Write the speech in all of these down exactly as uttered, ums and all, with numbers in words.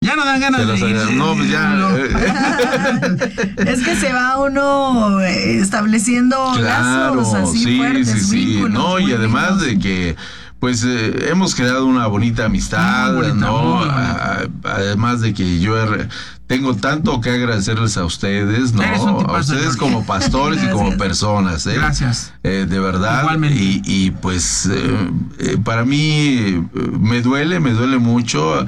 Ya no dan ganas de ir. No, pues ya. No. Es que se va uno estableciendo claro, lazos así sí, fuertes, sí, sí. vínculos, No, y además lindos. de que pues eh, hemos creado una bonita amistad, bonita, ¿no? A, además de que yo he, tengo tanto que agradecerles a ustedes, ¿no? A ustedes como pastores y como personas, ¿eh? Gracias. Eh, de verdad. Igualmente. Y, y pues eh, eh, para mí me duele, me duele mucho.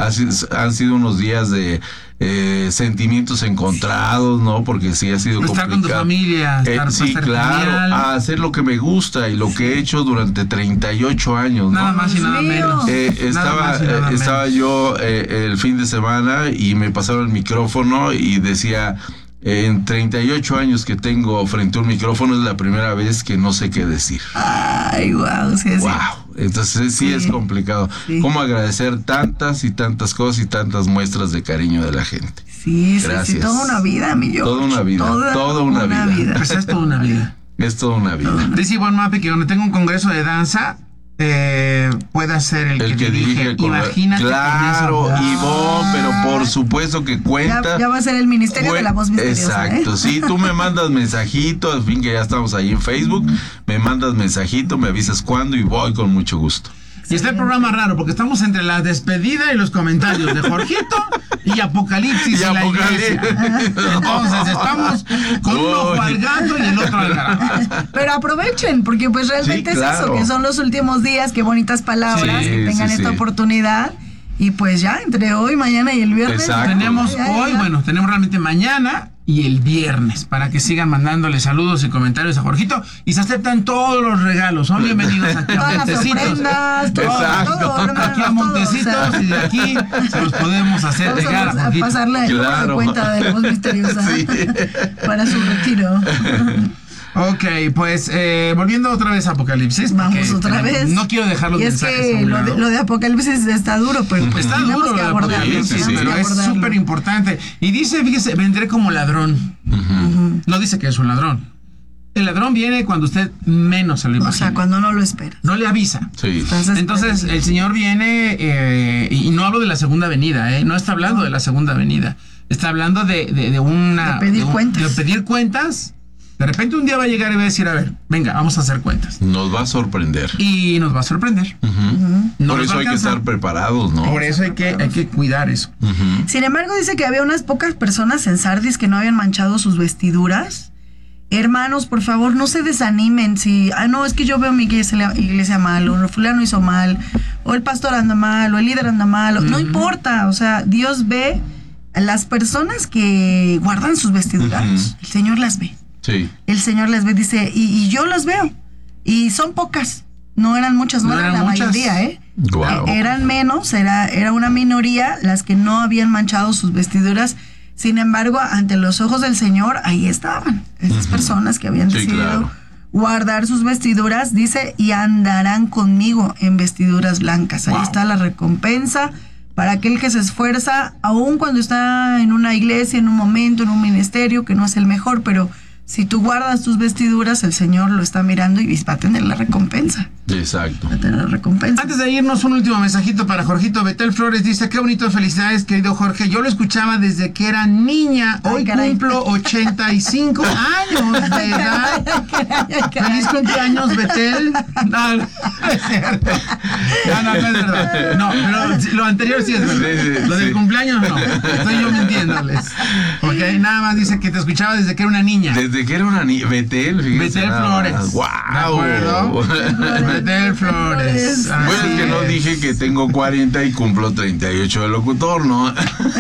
Han sido unos días de eh, sentimientos encontrados, ¿no? Porque sí ha sido estar complicado. Estar con tu familia. Estar, eh, sí, claro. Genial. A hacer lo que me gusta y lo que he hecho durante treinta y ocho años, ¿no? Nada más y nada menos. Eh, estaba nada nada eh, estaba menos. yo eh, el fin de semana y me pasaron el micrófono y decía... En treinta y ocho años que tengo frente a un micrófono es la primera vez que no sé qué decir. Ay, wow, sí, wow. Entonces sí, sí es complicado. Sí. ¿Cómo agradecer tantas y tantas cosas y tantas muestras de cariño de la gente? Sí, Gracias. sí, sí, toda una vida, mi George. Toda una vida, toda, toda una, una vida. vida. Pues es toda una vida. Es toda una vida. Dice Ivonne Mapi que donde tengo un congreso de danza, eh, pueda ser el, el que, que dirige. dirige. Imagínate. Claro, Ivonne, pero por supuesto que cuenta. Ya, ya va a ser el Ministerio de la Voz Misteriosa. Exacto, ¿eh? sí, tú me mandas mensajito, al fin que ya estamos ahí en Facebook, uh-huh. me mandas mensajito, me avisas cuándo y voy con mucho gusto. Y está el programa raro, porque estamos entre la despedida y los comentarios de Jorgito y Apocalipsis y, y la iglesia. Entonces estamos con un ojo al gato y el otro al garabato. Pero aprovechen, porque pues realmente sí, claro. es eso, que son los últimos días, qué bonitas palabras, sí, que tengan sí, esta sí. oportunidad. Y pues ya, entre hoy, mañana y el viernes. Exacto. Tenemos ya, hoy, ya. bueno, tenemos realmente mañana y el viernes, para que sigan mandándole saludos y comentarios a Jorgito, y se aceptan todos los regalos. Son bienvenidos aquí a Montecitos. Todo, todo, aquí a Montecitos, o sea, y de aquí se los podemos hacer Vamos llegar a, a, a pasarle el claro. de cuenta de la Voz Misteriosa sí. para su retiro. Ok, pues eh, volviendo otra vez a Apocalipsis. Vamos otra vez. No quiero dejar los y es mensajes que lo de, lo de Apocalipsis está duro, pero pues está tenemos duro que abordarlo. Sí, sí, sí, pero es súper importante. Y dice, fíjese, vendré como ladrón. Uh-huh. Uh-huh. No dice que es un ladrón. El ladrón viene cuando usted menos se lo imagina. O sea, cuando no lo espera. No le avisa. Sí. Entonces, Entonces el Señor viene, eh, y no hablo de la segunda venida, ¿eh? No está hablando no. de la segunda venida. Está hablando de, de, de una... De pedir de un, cuentas. De pedir cuentas. De repente un día va a llegar y va a decir, a ver, venga, vamos a hacer cuentas. Nos va a sorprender. Y nos va a sorprender. Uh-huh. Uh-huh. No Por eso hay que estar preparados, ¿no? Por eso hay que, hay que cuidar eso. Uh-huh. Sin embargo, dice que había unas pocas personas en Sardis que no habían manchado sus vestiduras. Hermanos, por favor, no se desanimen. Si, ah, no, es que yo veo mi iglesia, iglesia mal, o fulano hizo mal, o el pastor anda mal, o el líder anda mal. Uh-huh. No importa, o sea, Dios ve a las personas que guardan sus vestiduras. Uh-huh. El Señor las ve. Sí. El Señor les ve, dice, y, y yo las veo. Y son pocas. No eran muchas, no, no eran la muchas. mayoría, ¿eh? Wow. E- eran menos, era, era una minoría las que no habían manchado sus vestiduras. Sin embargo, ante los ojos del Señor, ahí estaban. Esas uh-huh. personas que habían decidido sí, claro. guardar sus vestiduras, dice, y andarán conmigo en vestiduras blancas. Ahí wow. está la recompensa para aquel que se esfuerza, aun cuando está en una iglesia, en un momento, en un ministerio, que no es el mejor, pero si tú guardas tus vestiduras, el Señor lo está mirando y va a tener la recompensa. Exacto. Va a tener la recompensa. Antes de irnos, un último mensajito para Jorgito. Betel Flores dice, qué bonito, felicidades, querido Jorge. Yo lo escuchaba desde que era niña. Hoy Ay, cumplo ochenta y cinco años de edad. Caray, caray. Feliz cumpleaños, Betel. No, no es cierto. No, no, no es verdad. No, pero lo anterior sí es verdad. Sí, sí, lo del sí. cumpleaños no. Estoy yo mintiéndoles. Ok, nada más dice que te escuchaba desde que era una niña. Desde que era una niña. Betel, fíjate. Betel Flores. Wow. ¿De acuerdo? Betel Flores. Bueno, es que no dije que tengo cuarenta y cumplo treinta y ocho de locutor, ¿no?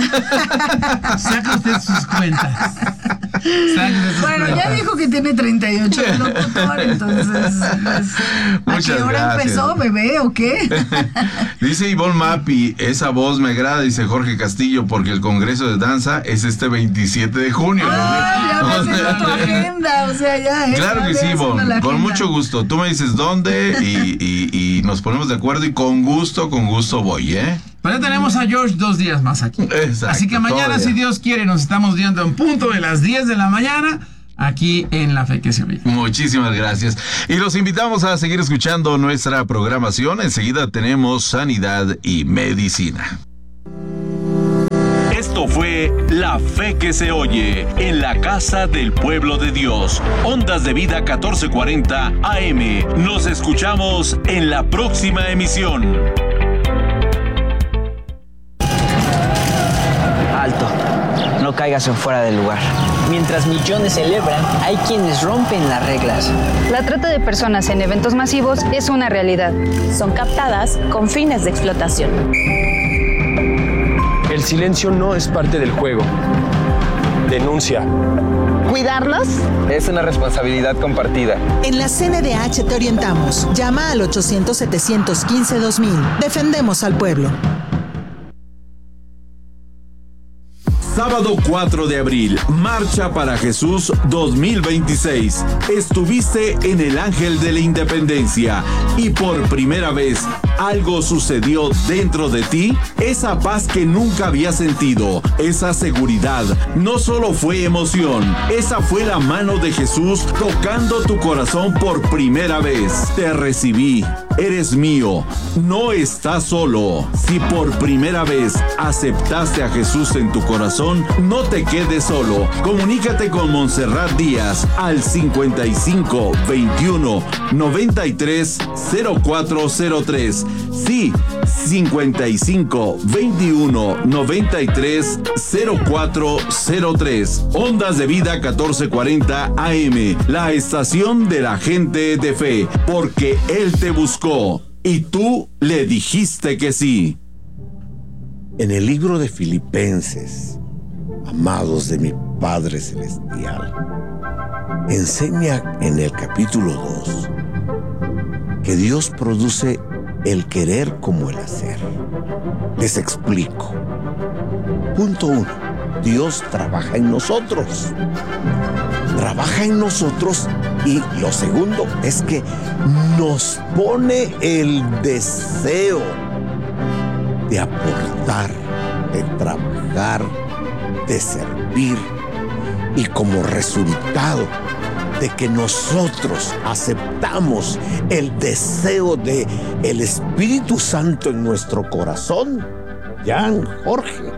Saca usted sus cuentas. Saca sus bueno, cuentas. Ya dijo que tiene treinta y ocho de locutor, entonces. Pues, Muchas ¿a qué hora gracias. empezó, bebé, o qué? Dice Ivonne Mapi, esa voz me agrada, dice Jorge Castillo, porque el Congreso de Danza es este veintisiete de junio. Ah, ya me haciendo tu agenda, o sea, ya. ¿eh? Claro que sí, Ivonne, con mucho gusto. Tú me dices dónde y, y, y nos ponemos de acuerdo y con gusto, con gusto voy, ¿eh? Pero ya tenemos a George dos días más aquí. Exacto. Así que mañana, si Dios quiere, nos estamos viendo en punto de las diez de la mañana. Aquí en La Fe que se oye. Muchísimas gracias. Y los invitamos a seguir escuchando nuestra programación. Enseguida tenemos Sanidad y Medicina. Esto fue La Fe que se oye en la casa del pueblo de Dios. Ondas de Vida catorce cuarenta A M. Nos escuchamos en la próxima emisión. Alto, no caigas en fuera del lugar. Mientras millones celebran, hay quienes rompen las reglas. La trata de personas en eventos masivos es una realidad. Son captadas con fines de explotación. El silencio no es parte del juego. Denuncia. ¿Cuidarnos? Es una responsabilidad compartida. En la C N D H te orientamos. Llama al ochocientos, setecientos quince, dos mil. Defendemos al pueblo. Sábado cuatro de abril, Marcha para Jesús dos mil veintiséis. Estuviste en el Ángel de la Independencia y por primera vez algo sucedió dentro de ti. Esa paz que nunca había sentido, esa seguridad, no solo fue emoción, esa fue la mano de Jesús tocando tu corazón por primera vez. Te recibí, eres mío, no estás solo. Si por primera vez aceptaste a Jesús en tu corazón, no te quedes solo. Comunícate con Montserrat Díaz al cincuenta y cinco, veintiuno, noventa y tres, cero cuatro cero tres. Sí, cincuenta y cinco, veintiuno, noventa y tres, cero cuatro cero tres. Ondas de Vida catorce cuarenta A M, la estación de la gente de fe, porque Él te buscó y tú le dijiste que sí. En el libro de Filipenses, amados de mi Padre Celestial, enseña en el capítulo dos que Dios produce el querer como el hacer. Les explico. Punto uno. Dios trabaja en nosotros. Trabaja en nosotros y lo segundo es que nos pone el deseo de aportar, de trabajar, de servir, y como resultado de que nosotros aceptamos el deseo de el Espíritu Santo en nuestro corazón, Jan, Jorge,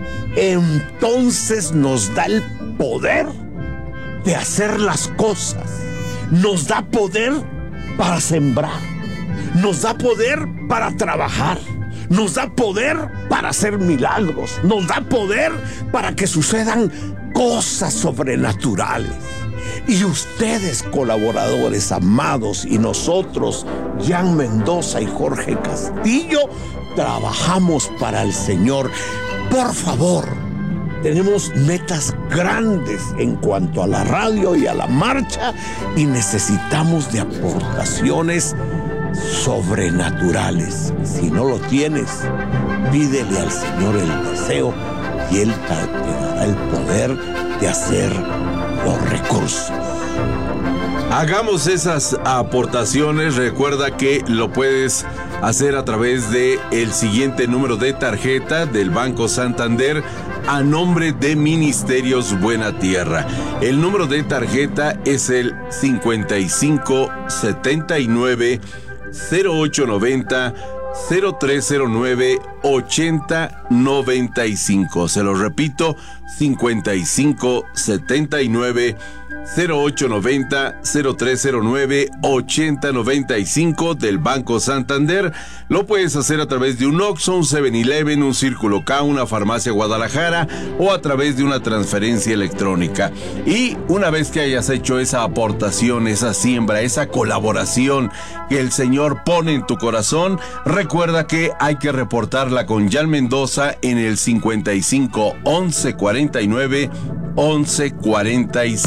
entonces nos da el poder de hacer las cosas, nos da poder para sembrar, nos da poder para trabajar, nos da poder para hacer milagros, nos da poder para que sucedan cosas sobrenaturales. Y ustedes, colaboradores amados, y nosotros, Jan Mendoza y Jorge Castillo, trabajamos para el Señor. Por favor, tenemos metas grandes en cuanto a la radio y a la marcha y necesitamos de aportaciones sobrenaturales. Si no lo tienes, pídele al Señor el deseo y Él te dará el poder de hacer los recursos. Hagamos esas aportaciones. Recuerda que lo puedes hacer a través de el siguiente número de tarjeta del Banco Santander a nombre de Ministerios Buena Tierra. El número de tarjeta es el cincuenta y cinco, setenta y nueve, cero ocho noventa, cero tres cero nueve, ochenta noventa y cinco. Se lo repito, cincuenta y cinco, setenta y nueve, cero ocho noventa, cero tres cero nueve, ochenta noventa y cinco del Banco Santander. Lo puedes hacer a través de un Oxxo, un seven eleven, un Círculo K, una Farmacia Guadalajara o a través de una transferencia electrónica. Y una vez que hayas hecho esa aportación, esa siembra, esa colaboración que el Señor pone en tu corazón, recuerda que hay que reportarla con Jan Mendoza en el cincuenta y cinco, once cuarenta y nueve, once cuarenta y seis.